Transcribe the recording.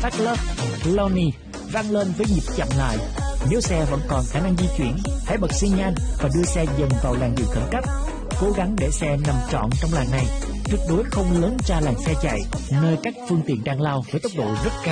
Fast Love, Lonely vang lên với nhịp chậm lại. Nếu xe vẫn còn khả năng di chuyển, hãy bật xi nhan và đưa xe dần vào làn đường khẩn cấp. Cố gắng để xe nằm trọn trong làn này, tuyệt đối không lấn ra làn xe chạy, nơi các phương tiện đang lao với tốc độ rất cao.